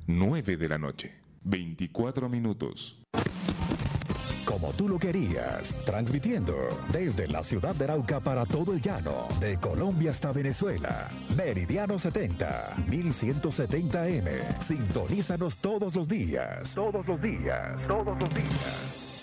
9 de la noche, 24 minutos. Como tú lo querías, transmitiendo desde la ciudad de Arauca para todo el llano, de Colombia hasta Venezuela. Meridiano 70, 1170M. Sintonízanos todos los días. Todos los días. Todos los días.